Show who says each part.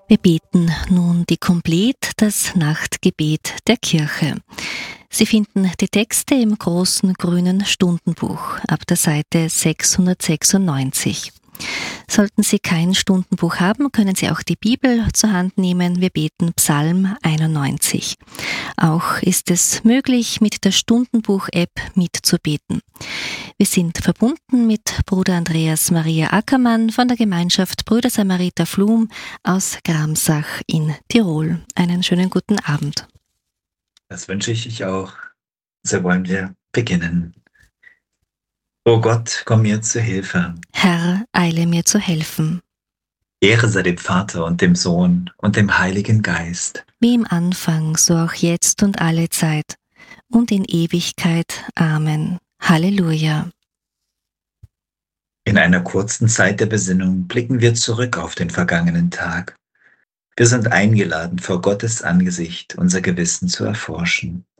Speaker 1: Wir beten nun die Komplet, das Nachtgebet der Kirche. Sie finden die Texte im großen grünen Stundenbuch ab der Seite 696. Sollten Sie kein Stundenbuch haben, können Sie auch die Bibel zur Hand nehmen. Wir beten Psalm 91. Auch ist es möglich, mit der Stundenbuch-App mitzubeten. Wir sind verbunden mit Bruder Andreas Maria Ackermann von der Gemeinschaft Brüder Samariter Flum aus Gramsach in Tirol. Einen schönen guten Abend.
Speaker 2: Das wünsche ich auch. So wollen wir beginnen. O Gott, komm mir zu Hilfe.
Speaker 1: Herr, eile mir zu helfen.
Speaker 2: Ehre sei dem Vater und dem Sohn und dem Heiligen Geist.
Speaker 1: Wie im Anfang, so auch jetzt und alle Zeit und in Ewigkeit. Amen. Halleluja.
Speaker 2: In einer kurzen Zeit der Besinnung blicken wir zurück auf den vergangenen Tag. Wir sind eingeladen, vor Gottes Angesicht unser Gewissen zu erforschen.